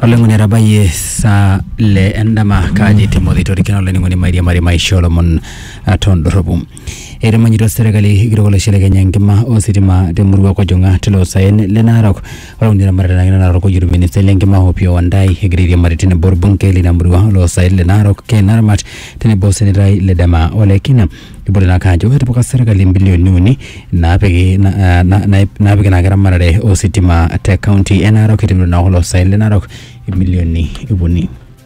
Olenguni rabaye sa le endama kaji Timothy Torikino olenguni maria mari maisholomon atondorobu. Ere manyiro serikali igirogolo shireke nyangima ositima temurwa kwa jonga telo sayen lenarok olenguni ramarana naroko yurumini selengima hopio wandai igiriri maritine borbunke linamurwa lo sayen lenarok ke narmat tene bosenirai ledama olekina ibole nakajo hetipoka serikali bilioni nuni napege nagera marare ositima te county enarok kitimu na holo sayen lenarok milioni ibuni.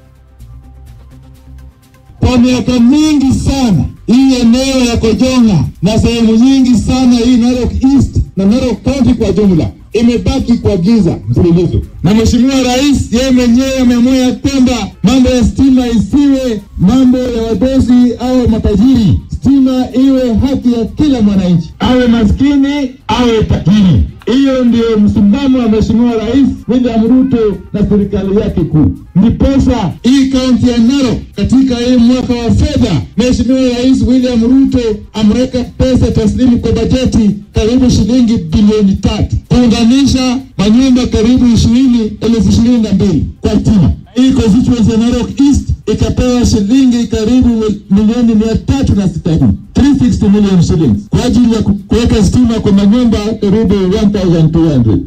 Kwa miaka mingi sana hii eneo ya Kojonga na sehemu nyingi sana hii Narok East na Narok County kwa jumla imebaki kwa giza mfululizo. Na Mheshimiwa Rais yeye mwenyewe ameamua kwamba mambo ya stima isiwe mambo ya wadosi au matajiri. Stima iwe haki ya kila mwananchi, awe maskini awe tajiri. Hiyo ndio msimamo wa Mheshimiwa Rais William Ruto na serikali yake kuu. Ndiposa hii kaunti ya Narok katika hii mwaka wa fedha Mheshimiwa Rais William Ruto ameweka pesa taslimu kwa bajeti karibu shilingi bilioni 3 kuunganisha manyumba karibu 20,022 kwa stima. Hii constituency ya Narok East ikapewa shilingi karibu milioni 360 360 million shillings kwa ajili ya kuweka stima kwa manyumba karibu 1,200.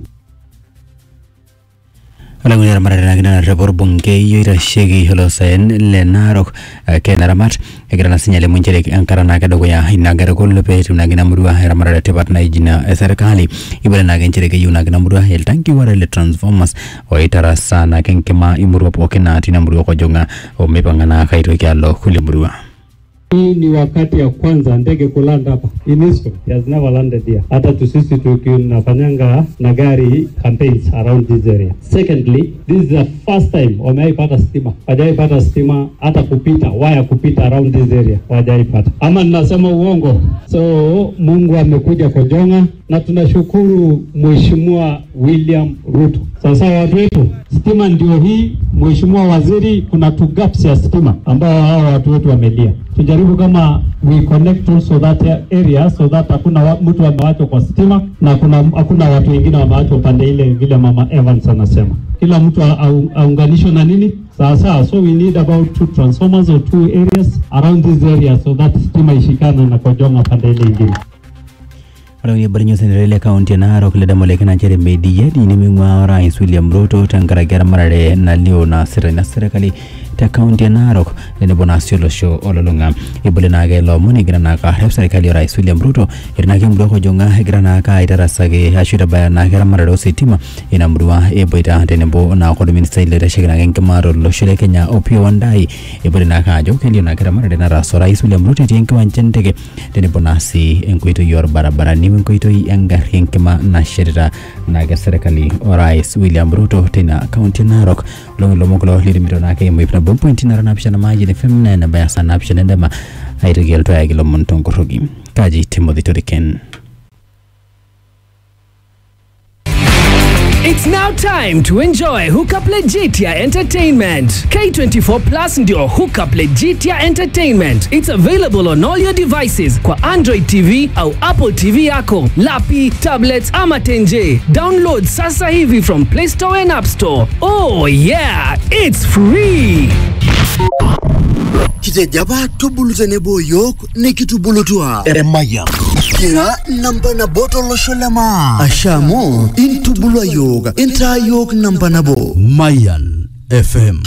Olenguni ramarana gina report bunke yoira shegi holo sayen lenarok kenaramat egrana sinyale munjere ankarana kadogo ya inagara gollo petu nagina murwa ramarada tebat na ijina serikali ibole nagenjere ke yuna gina murwa el tanki wara le transformers oitara sana kenkema imurwa pokena tina murwa Kojonga omepangana kaito kyalo kule murwa. Hii ni wakati ya kwanza ndege kulanda hapa. Inisco has never landed here. Hata tusisi tunafanyanga na gari campaigns around this area. Secondly, this is the first time wameipata stima. Wajaipata stima hata kupita, waya kupita around this area. Wajaipata. Ama ninasema uongo. So Mungu amekuja Kojonga na tunashukuru Mheshimiwa William Ruto. Sasa watu wetu, stima ndio hii. Mheshimiwa Waziri, kuna two gaps ya stima ambao hao watu wetu wamelia. Tujaribu kama we connect also that area so that hakuna mtu amewachwa kwa stima na hakuna watu wengine wamewachwa pande ile vile Mama Evans anasema. Kila mtu aunganishwe na nini? Sasa so we need about 2 transformers or 2 areas around this area so that stima ishikane na Kojonga pande ile ingine. Olenguni barinyo senrele county Narok le damole kana chere media ni mingwa Rais William Ruto tangaragera marare na leo na serikali ta county Narok le bonasio show ololunga ibole nage lo muni grana ka serikali Rais William Ruto irna ke mdo Kojonga grana ka itarasage ashira ba na gera marare sitima ina mruwa eboita tenembo na ko minister le shegna genke maro lo shele Kenya opio wandai ibole na ka jo kelio na gera marare na raso Rais William Ruto tienke wanchentege tenembo nasi enkuito yor barabara mkoito yanga henkema na sherira na serikali Rais William Ruto tena county Narok longo mokolo lirimiro na ke moipna bompoint na rapsha na maji ne femna na bayasa na rapsha ndema airegel to agilo montongo rogi kaji Timothy Toriken. It's now time to enjoy Hookup Legitia Entertainment. K24 Plus ndio Hookup Legitia Entertainment. It's available on all your devices kwa Android TV au Apple TV yako, lapi, tablets ama tenje. Download sasa hivi from Play Store and App Store. Oh yeah, it's free. Kite jaba tubulu nebo yok ne kitubulu tua eremaya kira namba na botolo sholema ashamo intubulu yoga inta yok namba na bo Mayan FM